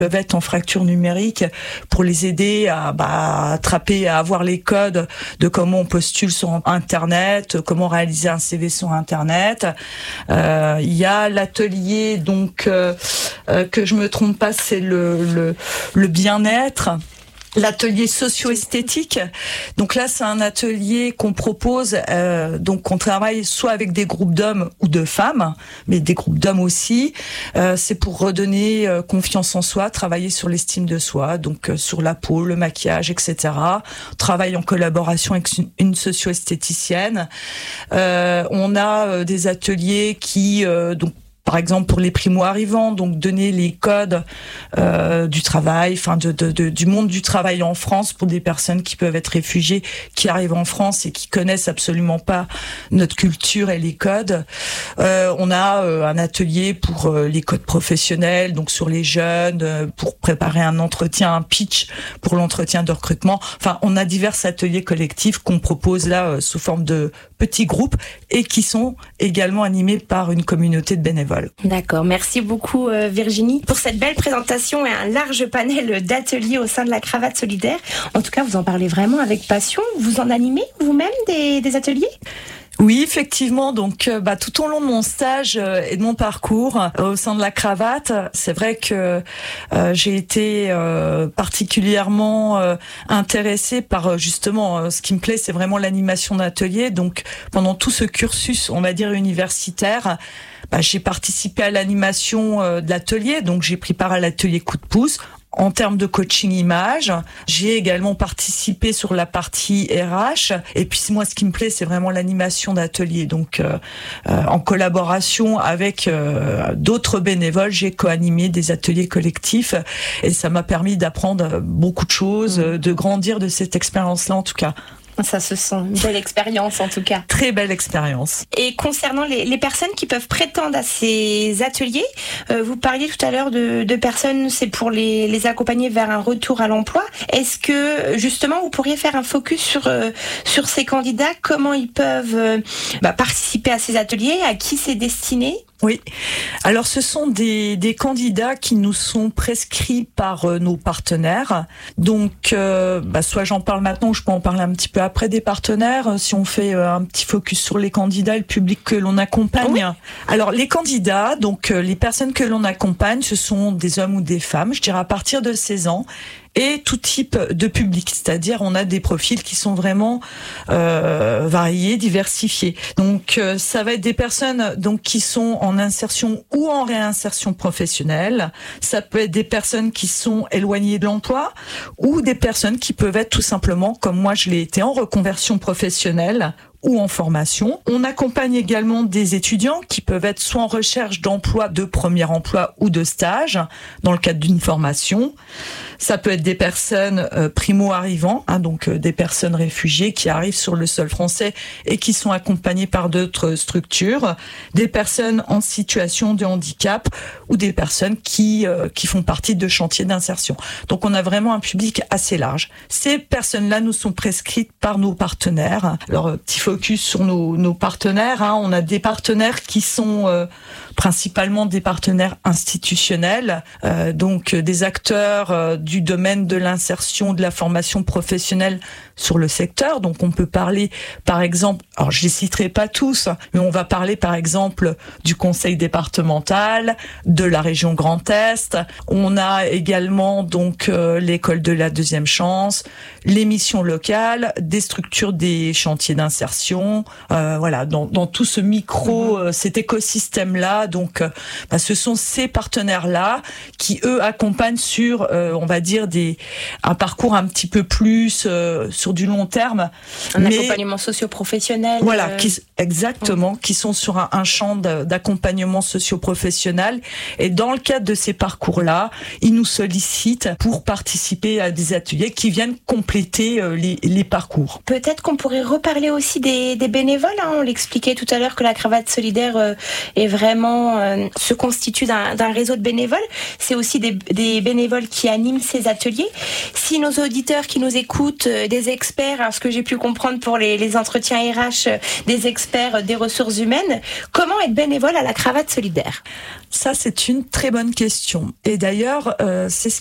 peuvent être en fracture numérique pour les aider à attraper, à avoir les codes de comment on postule sur Internet, comment réaliser un CV sur Internet. Il y a l'atelier donc que je me trompe pas, c'est le bien-être. L'atelier socio-esthétique. Donc là, c'est un atelier qu'on propose, donc on travaille soit avec des groupes d'hommes ou de femmes, mais des groupes d'hommes aussi. C'est pour redonner confiance en soi, travailler sur l'estime de soi, donc sur la peau, le maquillage, etc. On travaille en collaboration avec une socio-esthéticienne. On a des ateliers qui, donc par exemple pour les primo-arrivants, donc donner les codes du travail, enfin du monde du travail en France pour des personnes qui peuvent être réfugiées, qui arrivent en France et qui connaissent absolument pas notre culture et les codes. On a un atelier pour les codes professionnels, donc sur les jeunes, pour préparer un entretien, un pitch pour l'entretien de recrutement. Enfin, on a divers ateliers collectifs qu'on propose là sous forme de petits groupes et qui sont également animés par une communauté de bénévoles. D'accord, merci beaucoup Virginie pour cette belle présentation et un large panel d'ateliers au sein de la Cravate Solidaire. En tout cas, vous en parlez vraiment avec passion. Vous en animez vous-même des ateliers ? Oui, effectivement. Donc, tout au long de mon stage et de mon parcours au sein de la Cravate, c'est vrai que j'ai été particulièrement intéressée par justement ce qui me plaît, c'est vraiment l'animation d'ateliers. Donc, pendant tout ce cursus, on va dire universitaire, j'ai participé à l'animation de l'atelier. Donc, j'ai pris part à l'atelier Coup de pouce. En termes de coaching image, j'ai également participé sur la partie RH. Et puis moi, ce qui me plaît, c'est vraiment l'animation d'atelier. Donc, en collaboration avec d'autres bénévoles, j'ai co-animé des ateliers collectifs. Et ça m'a permis d'apprendre beaucoup de choses, de grandir de cette expérience-là en tout cas. Ça se sent, une belle expérience en tout cas. Très belle expérience. Et concernant les personnes qui peuvent prétendre à ces ateliers, vous parliez tout à l'heure de personnes, c'est pour les accompagner vers un retour à l'emploi. Est-ce que justement vous pourriez faire un focus sur ces candidats, comment ils peuvent participer à ces ateliers, à qui c'est destiné ? Oui. Alors, ce sont des candidats qui nous sont prescrits par nos partenaires. Donc, soit j'en parle maintenant ou je peux en parler un petit peu après des partenaires. Si on fait un petit focus sur les candidats et le public que l'on accompagne. Oui. Alors, les candidats, donc les personnes que l'on accompagne, ce sont des hommes ou des femmes, je dirais à partir de 16 ans. Et tout type de public, c'est-à-dire on a des profils qui sont vraiment variés, diversifiés. Donc ça va être des personnes donc qui sont en insertion ou en réinsertion professionnelle. Ça peut être des personnes qui sont éloignées de l'emploi ou des personnes qui peuvent être tout simplement, comme moi je l'ai été, en reconversion professionnelle ou en formation. On accompagne également des étudiants qui peuvent être soit en recherche d'emploi, de premier emploi ou de stage dans le cadre d'une formation. Ça peut être des personnes primo-arrivants, donc des personnes réfugiées qui arrivent sur le sol français et qui sont accompagnées par d'autres structures, des personnes en situation de handicap ou des personnes qui font partie de chantiers d'insertion. Donc on a vraiment un public assez large. Ces personnes-là nous sont prescrites par nos partenaires. Alors petit focus sur nos partenaires. On a des partenaires qui sont principalement des partenaires institutionnels, donc des acteurs du domaine de l'insertion, de la formation professionnelle sur le secteur. Donc on peut parler par exemple, alors je les citerai pas tous, mais on va parler par exemple du conseil départemental, de la région Grand Est. On a également donc l'école de la deuxième chance, les missions locales, des structures des chantiers d'insertion, dans tout ce cet écosystème-là. Donc, ce sont ces partenaires-là qui, eux, accompagnent sur, on va dire, un parcours un petit peu plus sur du long terme. Accompagnement socio-professionnel. Voilà, qui sont sur un champ d'accompagnement socio-professionnel. Et dans le cadre de ces parcours-là, ils nous sollicitent pour participer à des ateliers qui viennent compléter les parcours. Peut-être qu'on pourrait reparler aussi des bénévoles. On l'expliquait tout à l'heure que la cravate solidaire est vraiment se constitue d'un réseau de bénévoles. C'est aussi des bénévoles qui animent ces ateliers. Si nos auditeurs qui nous écoutent, des experts, ce que j'ai pu comprendre pour les entretiens RH, des experts des ressources humaines, comment être bénévole à la cravate solidaire ? Ça, c'est une très bonne question. Et d'ailleurs, c'est ce